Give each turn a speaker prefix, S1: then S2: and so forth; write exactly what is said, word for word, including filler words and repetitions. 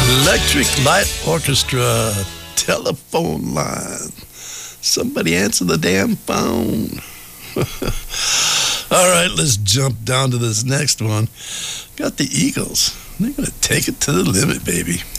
S1: Electric Light Orchestra telephone line. Somebody answer the damn phone. All right, let's jump down to this next one. Got the Eagles. They're going to take it to the limit, baby.